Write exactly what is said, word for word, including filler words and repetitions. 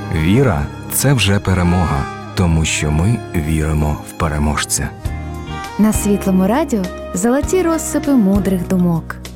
Віра – це вже перемога, тому що ми віримо в переможця. На Світлому радіо золоті розсипи мудрих думок.